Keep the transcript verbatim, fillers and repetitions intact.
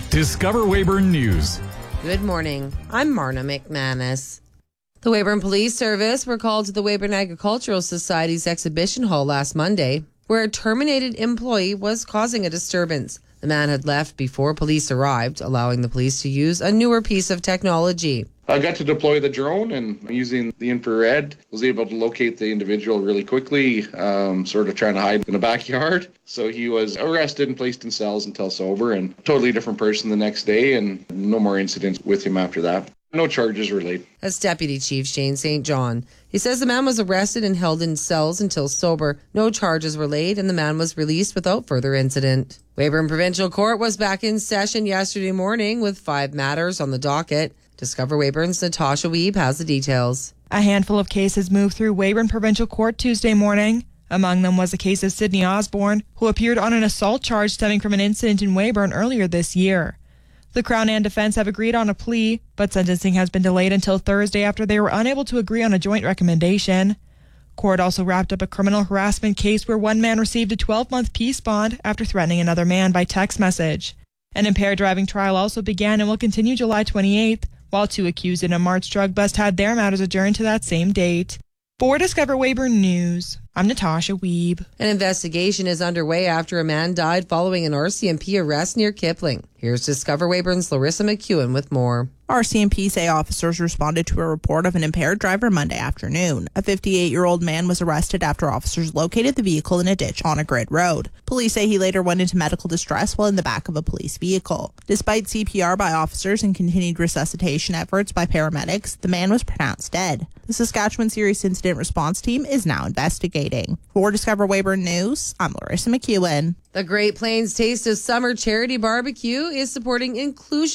Discover Weyburn News. Good morning. I'm Marna McManus. The Weyburn Police Service were called to the Weyburn Agricultural Society's exhibition hall last Monday, where a terminated employee was causing a disturbance. The man had left before police arrived, allowing the police to use a newer piece of technology. I got to deploy the drone, and using the infrared, was able to locate the individual really quickly, um, sort of trying to hide in the backyard. So he was arrested and placed in cells until sober, and totally different person the next day, and no more incidents with him after that. No charges were laid. As Deputy Chief Shane Saint John, he says the man was arrested and held in cells until sober. No charges were laid, and the man was released without further incident. Weyburn Provincial Court was back in session yesterday morning with five matters on the docket. Discover Weyburn's Natasha Wiebe has the details. A handful of cases moved through Weyburn Provincial Court Tuesday morning. Among them was a case of Sydney Osborne, who appeared on an assault charge stemming from an incident in Weyburn earlier this year. The Crown and defense have agreed on a plea, but sentencing has been delayed until Thursday after they were unable to agree on a joint recommendation. Court also wrapped up a criminal harassment case where one man received a twelve-month peace bond after threatening another man by text message. An impaired driving trial also began and will continue July twenty-eighth, while two accused in a March drug bust had their matters adjourned to that same date. For Discover Weyburn News, I'm Natasha Wiebe. An investigation is underway after a man died following an R C M P arrest near Kipling. Here's Discover Weyburn's Larissa McEwen with more. R C M P say officers responded to a report of an impaired driver Monday afternoon. A fifty-eight-year-old man was arrested after officers located the vehicle in a ditch on a grid road. Police say he later went into medical distress while in the back of a police vehicle. Despite C P R by officers and continued resuscitation efforts by paramedics, the man was pronounced dead. The Saskatchewan Serious Incident Response Team is now investigating. For Discover Weyburn News, I'm Larissa McEwen. The Great Plains Taste of Summer Charity Barbecue is supporting inclusion